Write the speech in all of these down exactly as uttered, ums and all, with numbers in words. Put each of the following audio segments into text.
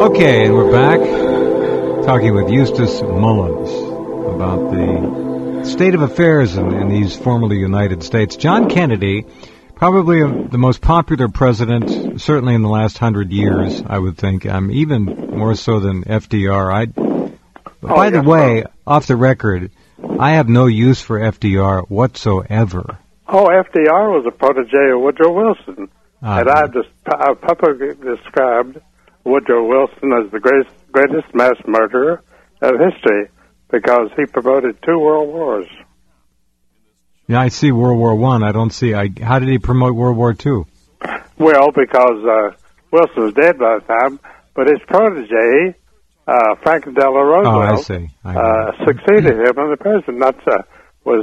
Okay, and we're back talking with Eustace Mullins about the state of affairs in, in these formerly United States. John Kennedy, probably the most popular president, certainly in the last hundred years, I would think, um, even more so than F D R. I, oh, by yes, the way, sir. Off the record, I have no use for F D R whatsoever. Oh, F D R was a protege of Woodrow Wilson. Uh, and I've, just, I've publicly described Woodrow Wilson as the greatest, greatest mass murderer of history because he promoted two world wars. Yeah, I see World War One. I. I don't see. I, how did he promote World War Two? Well, because uh, Wilson was dead by the time, but his protege, uh, Franklin Delano Roosevelt, oh, I see. I uh, succeeded him as the president. That's uh, was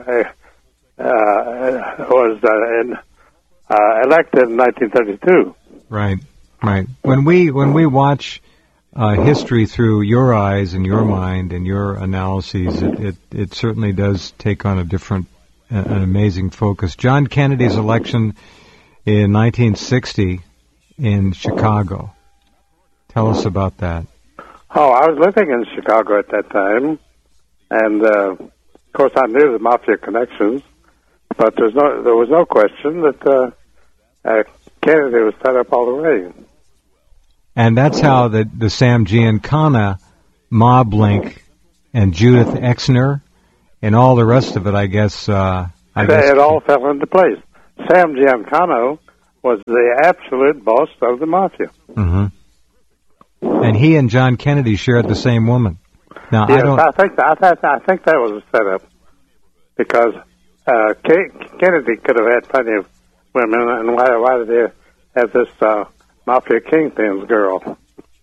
uh, uh, was uh, in. Uh, elected in nineteen thirty-two. Right, right. When we when we watch uh, history through your eyes and your mind and your analyses, it, it, it certainly does take on a different, uh, an amazing focus. John Kennedy's election in nineteen sixty in Chicago. Tell us about that. Oh, I was living in Chicago at that time, and uh, of course I knew the mafia connections. But there's no, there was no question that uh, uh, Kennedy was set up all the way. And that's how the, the Sam Giancana mob link and Judith Exner and all the rest of it, I guess. Uh, I it, guess it all fell into place. Sam Giancana was the absolute boss of the mafia. Mm-hmm. And he and John Kennedy shared the same woman. Now, yes, I don't. I think I, th- I think that was a setup because. Uh, Kennedy could have had plenty of women, and why, why did they have this uh, mafia kingpin's girl?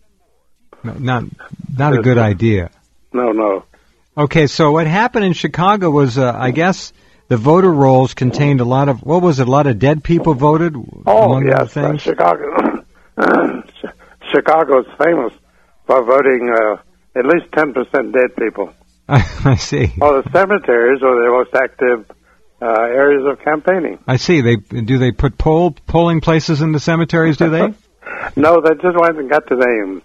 No, not, not a good idea. No, no. Okay, so what happened in Chicago was, uh, I guess, the voter rolls contained a lot of, what was it, a lot of dead people voted? Oh, yes, uh, Chicago. Chicago's famous for voting uh, at least ten percent dead people. I see. Oh, the cemeteries are the most active Uh, areas of campaigning. I see. They do they put poll polling places in the cemeteries? Do they? No, they just went and got the names.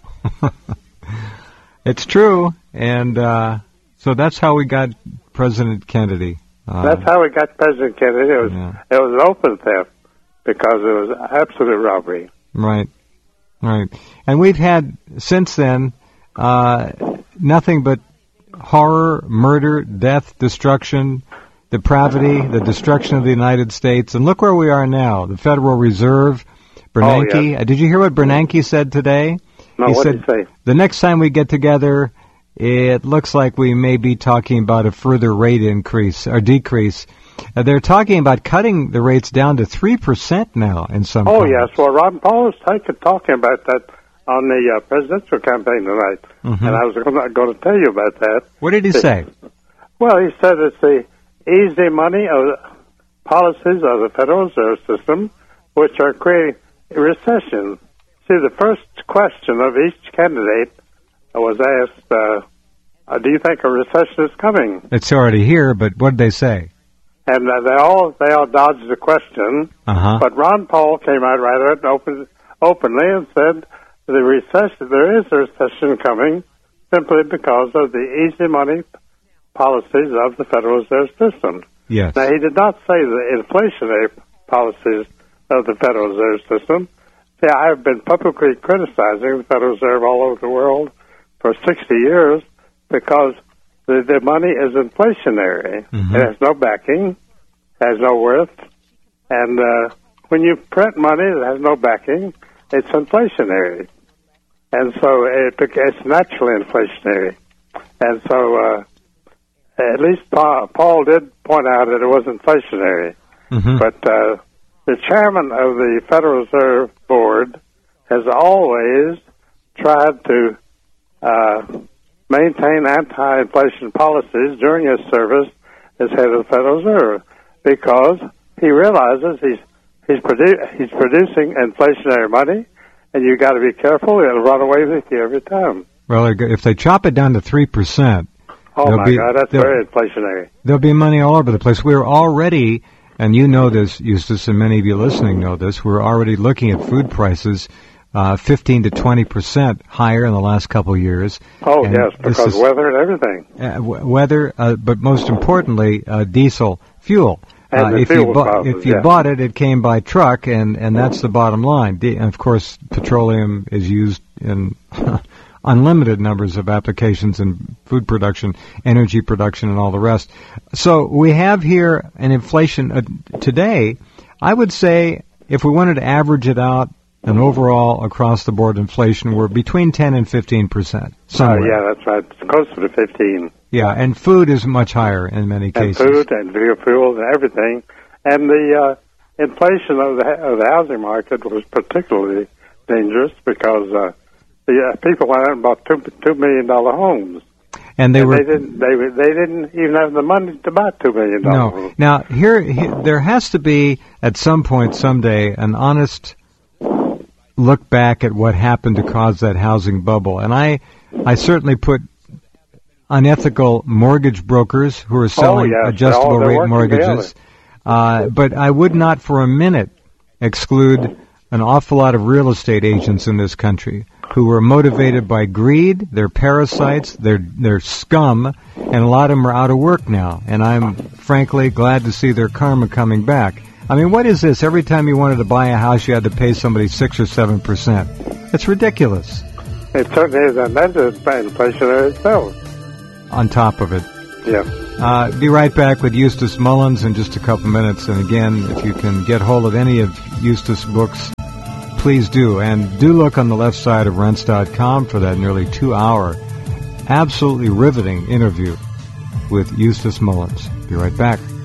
It's true, and uh, so that's how we got President Kennedy. Uh, that's how we got President Kennedy. It was yeah. it was open theft because it was absolute robbery. Right, right, and we've had since then uh, nothing but horror, murder, death, destruction. Depravity, the destruction of the United States, and look where we are now. The Federal Reserve, Bernanke. Oh, yes. uh, did you hear what Bernanke said today? No, he what said, did he say? The next time we get together, it looks like we may be talking about a further rate increase or decrease. Uh, they're talking about cutting the rates down to three percent now in some Oh, countries. yes. Well, Ron Paul was taking, talking about that on the uh, presidential campaign tonight, mm-hmm. and I was going to tell you about that. What did he it, say? Well, he said it's the easy money of policies of the Federal Reserve System, which are creating a recession. See, the first question of each candidate was asked, uh, uh, do you think a recession is coming? It's already here, but what did they say? And uh, they all they all dodged the question, uh-huh. but Ron Paul came out right out open, openly and said the recession, there is a recession coming simply because of the easy money policies of the Federal Reserve System. Yes. Now, he did not say the inflationary policies of the Federal Reserve System. See, I have been publicly criticizing the Federal Reserve all over the world for sixty years because the, the money is inflationary. Mm-hmm. It has no backing, has no worth, and uh, when you print money that has no backing, it's inflationary. And so it, it's naturally inflationary. And so... Uh, At least Paul, Paul did point out that it was inflationary. Mm-hmm. But uh, the chairman of the Federal Reserve Board has always tried to uh, maintain anti-inflation policies during his service as head of the Federal Reserve because he realizes he's he's, produ- he's producing inflationary money, and you got to be careful; it'll run away with you every time. Well, if they chop it down to three percent. Oh, there'll my be, God, that's very inflationary. There'll be money all over the place. We're already, and you know this, Eustace, and many of you listening know this, we're already looking at food prices uh, fifteen to twenty percent higher in the last couple of years. Oh, and yes, because is, weather and everything. Uh, w- weather, uh, but most importantly, uh, diesel fuel. And Uh, the if fuel you bought prices, if you yeah. bought it, it came by truck, and, and that's the bottom line. De- and of course, petroleum is used in unlimited numbers of applications in food production, energy production, and all the rest. So we have here an inflation uh, today. I would say if we wanted to average it out, an overall across the board inflation, we're between ten and fifteen percent. Uh, yeah, that's right. It's closer to fifteen. Yeah, and food is much higher in many And cases. food and fuel and everything. And the uh, inflation of the, of the housing market was particularly dangerous because uh, the uh, people went out and bought two two million dollar homes, and they and were they didn't they were- they didn't even have the money to buy two million dollar no. homes. Now here, here there has to be at some point someday an honest look back at what happened to cause that housing bubble, and I I certainly put unethical mortgage brokers who are selling yes, adjustable they're all- they're rate working mortgages. Uh, but I would not for a minute exclude an awful lot of real estate agents in this country who were motivated by greed. They're parasites. They're they're scum, and a lot of them are out of work now. And I'm frankly glad to see their karma coming back. I mean, what is this? Every time you wanted to buy a house, you had to pay somebody six or seven percent. It's ridiculous. It certainly is, and that's inflationary itself. On top of it. Yeah. Uh, be right back with Eustace Mullins in just a couple minutes. And again, if you can get hold of any of Eustace books, please do. And do look on the left side of Rense dot com for that nearly two-hour, absolutely riveting interview with Eustace Mullins. Be right back.